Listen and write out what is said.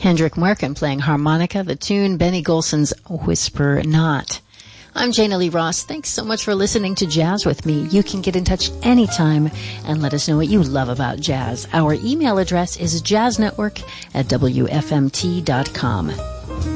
Hendrik Merkin playing harmonica, the tune Benny Golson's Whisper Not. I'm Jana Lee Ross. Thanks so much for listening to Jazz with me. You can get in touch anytime and let us know what you love about jazz. Our email address is jazznetwork@wfmt.com.